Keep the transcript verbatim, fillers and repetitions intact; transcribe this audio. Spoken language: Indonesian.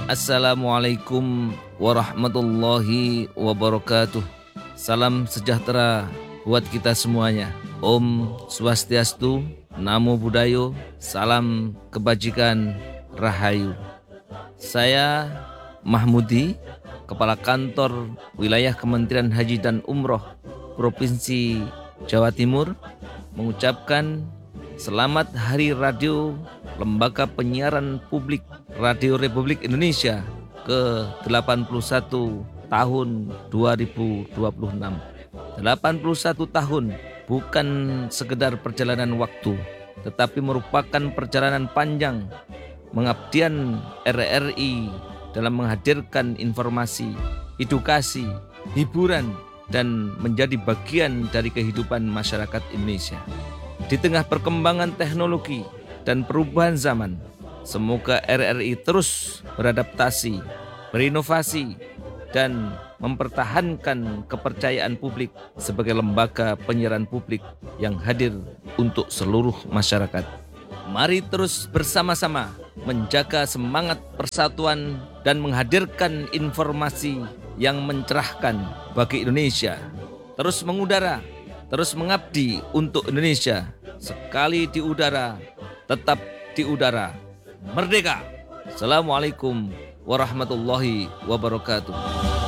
Assalamualaikum warahmatullahi wabarakatuh. Salam sejahtera buat kita semuanya. Om Swastiastu, Namo Buddhaya, salam kebajikan, Rahayu. Saya Mahmudi, Kepala Kantor Wilayah Kementerian Haji dan Umroh Provinsi Jawa Timur, mengucapkan selamat Hari Radio Lembaga Penyiaran Publik Radio Republik Indonesia ke delapan puluh satu tahun dua ribu dua puluh enam. delapan puluh satu tahun bukan sekedar perjalanan waktu, tetapi merupakan perjalanan panjang pengabdian R R I dalam menghadirkan informasi, edukasi, hiburan, dan menjadi bagian dari kehidupan masyarakat Indonesia. Di tengah perkembangan teknologi dan perubahan zaman, semoga R R I terus beradaptasi, berinovasi, dan mempertahankan kepercayaan publik sebagai lembaga penyiaran publik yang hadir untuk seluruh masyarakat. Mari terus bersama-sama menjaga semangat persatuan dan menghadirkan informasi yang mencerahkan bagi Indonesia. Terus mengudara, terus mengabdi untuk Indonesia. Sekali di udara, tetap di udara. Merdeka! Assalamualaikum warahmatullahi wabarakatuh.